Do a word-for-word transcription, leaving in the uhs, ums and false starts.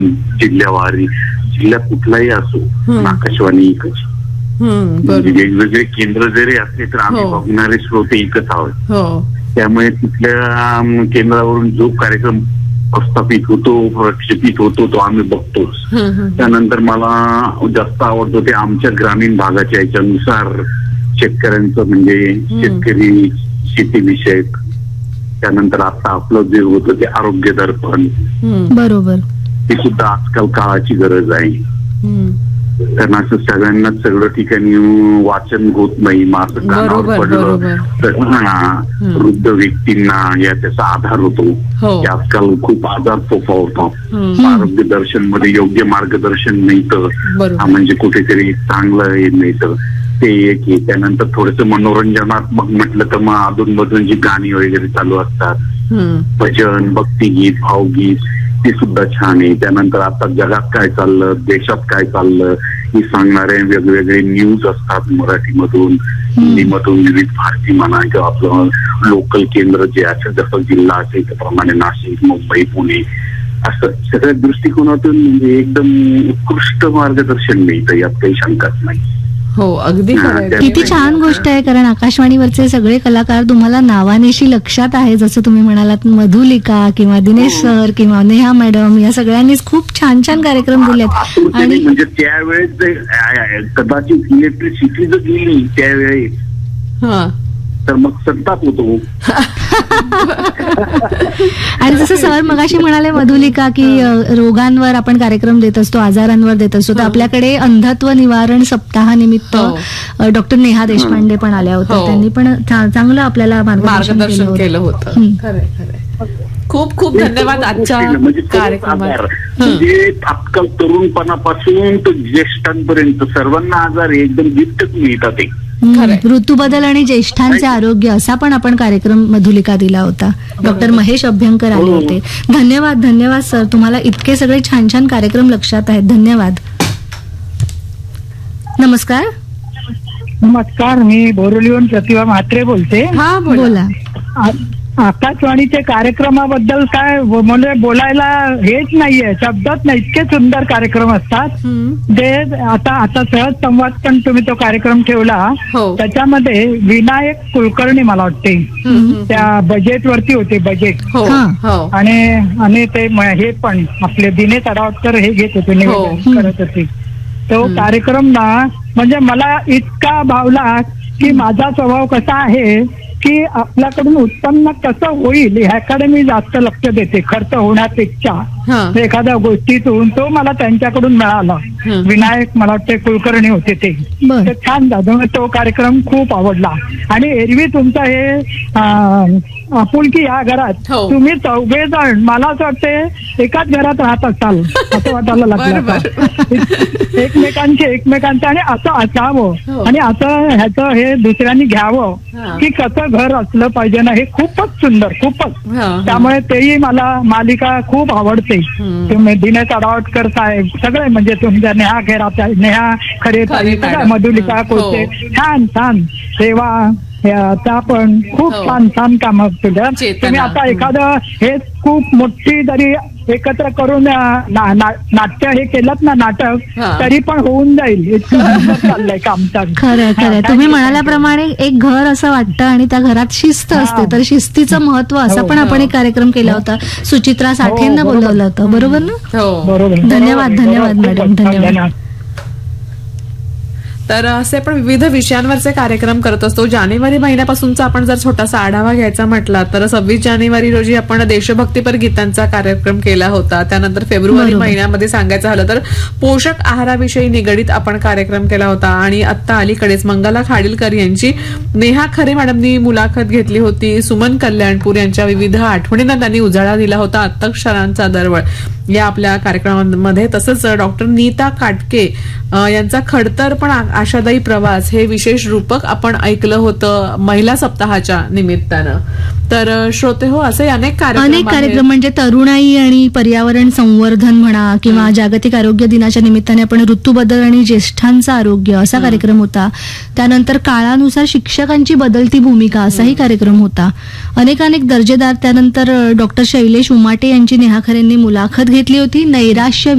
जिल्ह्यावारी, जिल्हा कुठलाही असो, आकाशवाणी एकच. वेगवेगळे केंद्र जरी असले तर आम्ही बघणारे श्रोते एकच आहोत. त्यामुळे तिथल्या केंद्रावरून जो कार्यक्रम प्रस्थापित होतो, प्रक्षेपित होतो, तो आम्ही बघतोच. त्यानंतर मला जास्त आवडतो ते आमच्या ग्रामीण भागाच्या याच्यानुसार शेतकऱ्यांचं, म्हणजे शेतकरी शेतीविषयक. त्यानंतर आता आपलं जे होतं ते आरोग्य दर्पण, बरोबर, ते सुद्धा आजकाल काळाची गरज आहे. कारण असं सगळ्यांनाच सगळं ठिकाणी वाचन होत नाही. माझं कानावर पडलं तर हा वृद्ध व्यक्तींना या त्याचा आधार होतो. आजकाल खूप आजार फोफावतात. आरोग्य दर्शन मध्ये योग्य मार्गदर्शन मिळतं, म्हणजे कुठेतरी चांगलं हे मिळतं, ते एक आहे. त्यानंतर थोडस मनोरंजनात्मक म्हटलं तर मग अधून मधून जी गाणी वगैरे चालू असतात, भजन, भक्तिगीत, भावगीत, ते सुद्धा छान आहे. त्यानंतर आता जगात काय चाललं, देशात काय चाललं हे सांगणारे वेगवेगळे न्यूज असतात मराठीमधून, हिंदीमधून, विविध भारती म्हणा किंवा आपलं लोकल केंद्र जे असेल, जसं जिल्हा असेल त्याप्रमाणे नाशिक, मुंबई, पुणे, असं सगळ्या दृष्टिकोनातून म्हणजे एकदम उत्कृष्ट मार्गदर्शन मिळतं, यात काही शंकाच नाही. हो, अगदी किती छान गोष्ट आहे. कारण आकाशवाणीवरचे सगळे कलाकार तुम्हाला नावानिशी लक्षात आहे, जसं तुम्ही म्हणालात मधुलिका किंवा दिनेश सर किंवा नेहा मॅडम, या सगळ्यांनीच खूप छान छान कार्यक्रम दिलेत. आणि म्हणजे त्यावेळेस कदाचित इलेक्ट्रिसिटी जर गेली त्यावेळेस तर मग संताप होतो. आणि जसं सर मगाशी म्हणाले मधुलिका की रोगांवर आपण कार्यक्रम देत असतो, आजारांवर देत असतो, तर आपल्याकडे अंधत्व निवारण सप्ताहानिमित्त डॉक्टर नेहा देशपांडे पण आल्या होत्या. त्यांनी पण चांगलं आपल्याला मार्गदर्शन केलं होतं. खूप खूप धन्यवाद आजच्या कार्यक्रमात. म्हणजे आजकाल तरुणपणापासून तर ज्येष्ठांपर्यंत सर्वांना आजार एकदम गिफ्टच मिळतात. ऋतुबदल आणि ज्येष्ठांचे आरोग्य असा पण आपण कार्यक्रम मधुलिका दिला होता. डॉक्टर महेश अभ्यंकर आले होते. धन्यवाद, धन्यवाद सर, तुम्हाला इतके सगळे छान छान कार्यक्रम लक्षात आहेत. धन्यवाद. नमस्कार. नमस्कार, मी बोरिवलीहून प्रतिभा म्हात्रे बोलते. हा बोला. आकाशवाणीच्या कार्यक्रमाबद्दल काय म्हणजे बोलायला हेच नाहीये, शब्दच नाही, इतके सुंदर कार्यक्रम असतात. जे आता आता सहज संवाद पण तुम्ही तो कार्यक्रम ठेवला, त्याच्यामध्ये विनायक कुलकर्णी मला वाटते त्या बजेट वरती होते, बजेट. आणि आणि ते हे पण आपले दिनेश अडावकर हे घेत होते, निवेदन करत होते. तो कार्यक्रम ना म्हणजे मला इतका भावला की माझा स्वभाव कसा आहे की आपल्याकडून उत्पन्न कसं होईल ह्याकडे मी जास्त लक्ष देते, खर्च होण्यापेक्षा एखाद्या गोष्टीतून. तो मला त्यांच्याकडून मिळाला. विनायक मला वाटते कुलकर्णी होते ते. छान झालं, तो कार्यक्रम खूप आवडला. आणि एरवी तुमचं हे आपुलकी या घरात तुम्ही चौघे जण मला असं वाटते एकाच घरात राहत असाल असं वाटायला लागलं. एकमेकांचे एकमेकांचं आणि असं असावं आणि असं ह्याचं हे दुसऱ्यांनी घ्यावं की कसं घर असलं पाहिजे ना, हे खूपच सुंदर, खूपच. त्यामुळे तेही मला मालिका खूप आवडते. तुम्ही दिनेश अडावटकर साहेब सगळे म्हणजे तुमच्या नेहा खेरा, नेहा खरे, मधुलिका कोचे, छान छान सेवा, त्या पण खूप छान छान काम केलं तुम्ही. आता एखादं हे खूप मोठी जरी एकत्र करून नाट्य हे केलं ना, नाटक, तरी पण होऊन जाईल, इतकं चाललंय काम. खरं खरं तुम्ही म्हणाल्याप्रमाणे एक घर असं वाटतं आणि त्या घरात शिस्त असते, तर शिस्तीचं महत्व असा पण आपण एक कार्यक्रम केला होता. सुचित्रा साठेंना बोलवलं होतं, बरोबर ना? बरोबर. धन्यवाद, धन्यवाद मॅडम, धन्यवाद. तर असे आपण विविध विषयांवरचे कार्यक्रम करत असतो. जानेवारी महिन्यापासूनचा आपण जर छोटासा आढावा घ्यायचा म्हटला तर सव्वीस जानेवारी रोजी आपण देशभक्तीपर गीतांचा कार्यक्रम केला होता. त्यानंतर फेब्रुवारी महिन्यामध्ये सांगायचं झालं तर पोषक आहाराविषयी निगडीत आपण कार्यक्रम केला होता. आणि आता अलीकडेच मंगला खाडीलकर यांची नेहा खरे मॅडमनी मुलाखत घेतली होती. सुमन कल्याणपूर यांच्या विविध आठवणींना त्यांनी उजाळा दिला होता. अत्तक्षरांचा दरवळ या आपल्या कार्यक्रमामध्ये. तसंच डॉक्टर नीता काटके यांचा खडतर पण आशादायी प्रवास हे विशेष रूपक आपण ऐकलं होतं महिला सप्ताहाच्या निमित्तानं. तर श्रोते हो, असे अनेक कार्यक्रम अनेक कार्यक्रम म्हणजे तरुणाई आणि पर्यावरण संवर्धन म्हणा किंवा जागतिक आरोग्य दिनाच्या निमित्ताने आपण ऋतूबदल आणि ज्येष्ठांचं आरोग्य असा कार्यक्रम होता. त्यानंतर काळानुसार शिक्षकांची बदलती भूमिका असाही कार्यक्रम होता. अनेक अनेक दर्जेदार. त्यानंतर डॉक्टर शैलेश उमाटे यांची नेहा खरेंनी मुलाखत घेतली होती. नैराश्य